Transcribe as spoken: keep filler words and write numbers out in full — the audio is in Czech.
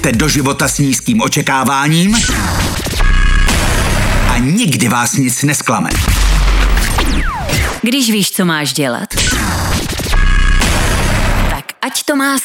Jdete do života s nízkým očekáváním a nikdy vás nic nesklame. Když víš, co máš dělat, tak ať to má